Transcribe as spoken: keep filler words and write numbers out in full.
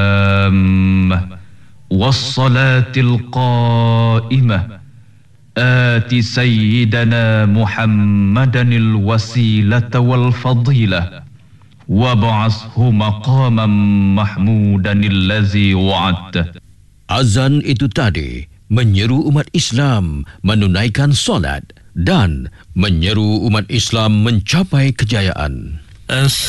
والصلاة القائمة آت سيدنا محمدا الوسيلة والفضيلة وابعثه مقاما محمودا الذي وعدته. Azan itu tadi menyeru umat Islam menunaikan solat dan menyeru umat Islam mencapai kejayaan.